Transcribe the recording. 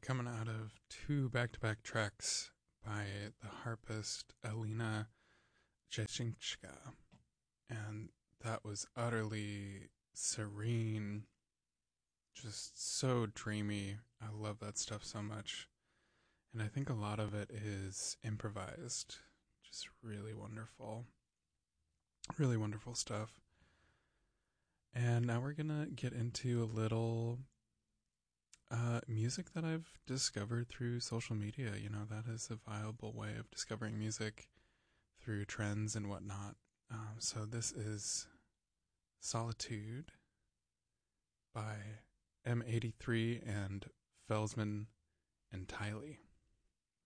coming out of two back-to-back tracks by the harpist Alina Jeshinska, and that was utterly serene, just so dreamy. I love that stuff so much, and I think a lot of it is improvised, just really wonderful stuff. And now we're gonna get into a little music that I've discovered through social media. You know, that is a viable way of discovering music through trends and whatnot. So this is Solitude by M83 and Felsman and Tiley.